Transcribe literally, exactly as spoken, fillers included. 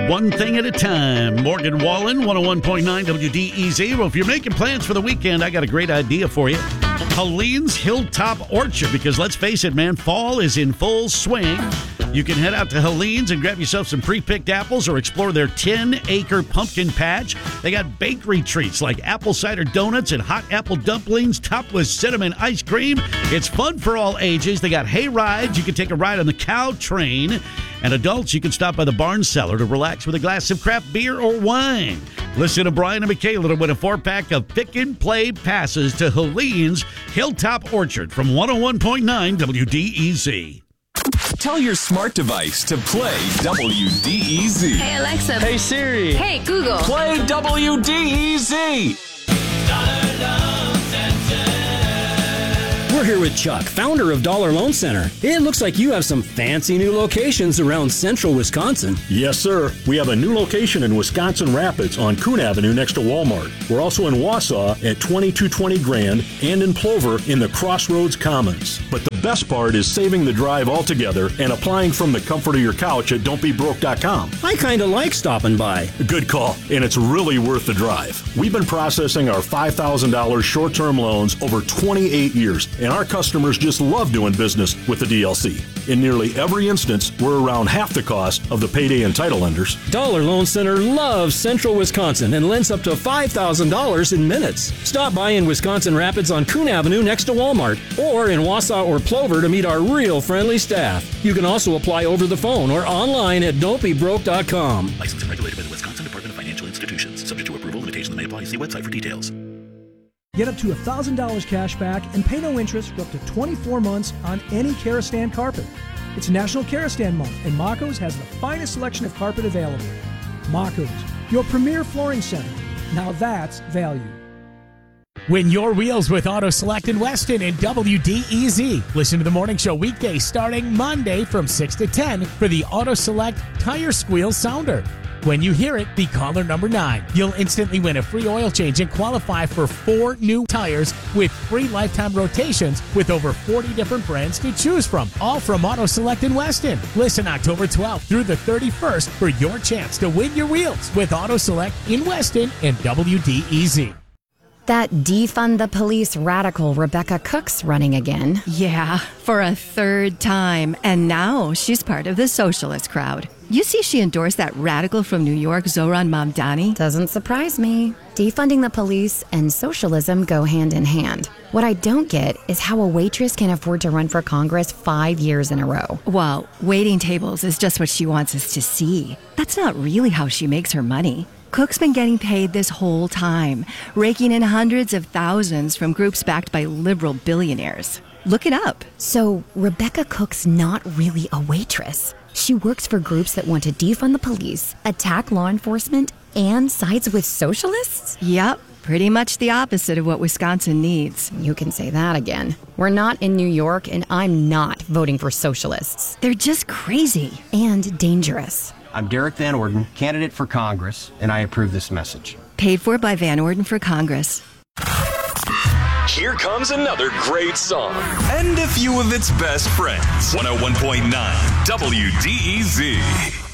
one thing at a time. Morgan Wallen, one oh one point nine W D E Z. Well, if you're making plans for the weekend, I got a great idea for you. Helene's Hilltop Orchard, because let's face it, man, fall is in full swing. You can head out to Helene's and grab yourself some pre-picked apples or explore their ten-acre pumpkin patch. They got bakery treats like apple cider donuts and hot apple dumplings topped with cinnamon ice cream. It's fun for all ages. They got hay rides. You can take a ride on the cow train. And adults, you can stop by the barn cellar to relax with a glass of craft beer or wine. Listen to Brian and Michaela to win a four-pack of Pick and Play passes to Helene's Hilltop Orchard from one oh one point nine W D E Z. Tell your smart device to play W D E Z. Hey, Alexa. Hey, Siri. Hey, Google. Play W D E Z. We're here with Chuck, founder of Dollar Loan Center. It looks like you have some fancy new locations around central Wisconsin. Yes, sir. We have a new location in Wisconsin Rapids on Coon Avenue next to Walmart. We're also in Wausau at twenty-two twenty Grand and in Plover in the Crossroads Commons. But the best part is saving the drive altogether and applying from the comfort of your couch at don't be broke dot com. I kind of like stopping by. Good call, and it's really worth the drive. We've been processing our five thousand dollars short-term loans over twenty-eight years, and our customers just love doing business with the D L C. In nearly every instance, we're around half the cost of the payday and title lenders. Dollar Loan Center loves central Wisconsin and lends up to five thousand dollars in minutes. Stop by in Wisconsin Rapids on Coon Avenue next to Walmart, or in Wausau or Plover to meet our real friendly staff. You can also apply over the phone or online at don't be broke dot com. Licensed and regulated by the Wisconsin Department of Financial Institutions. Subject to approval, limitations may apply. See website for details. Get up to one thousand dollars cash back and pay no interest for up to twenty-four months on any Karastan carpet. It's National Karastan Month, and Mako's has the finest selection of carpet available. Mako's, your premier flooring center. Now that's value. Win your wheels with Auto Select in Weston and W D E Z. Listen to the morning show weekdays starting Monday from six to ten for the Auto Select Tire Squeal Sounder. When you hear it, be caller number nine. You'll instantly win a free oil change and qualify for four new tires with free lifetime rotations with over forty different brands to choose from. All from Auto Select in Weston. Listen October twelfth through the thirty-first for your chance to win your wheels with Auto Select in Weston and W D E Z. That defund the police radical Rebecca Cook's running again. Yeah, for a third time. And now she's part of the socialist crowd. You see she endorsed that radical from New York, Zohran Mamdani? Doesn't surprise me. Defunding the police and socialism go hand in hand. What I don't get is how a waitress can afford to run for Congress five years in a row. Well, waiting tables is just what she wants us to see. That's not really how she makes her money. Cook's been getting paid this whole time, raking in hundreds of thousands from groups backed by liberal billionaires. Look it up. So Rebecca Cook's not really a waitress. She works for groups that want to defund the police, attack law enforcement, and sides with socialists? Yep, pretty much the opposite of what Wisconsin needs. You can say that again. We're not in New York, and I'm not voting for socialists. They're just crazy. And dangerous. I'm Derek Van Orden, candidate for Congress, and I approve this message. Paid for by Van Orden for Congress. Here comes another great song. And a few of its best friends. one oh one point nine W D E Z.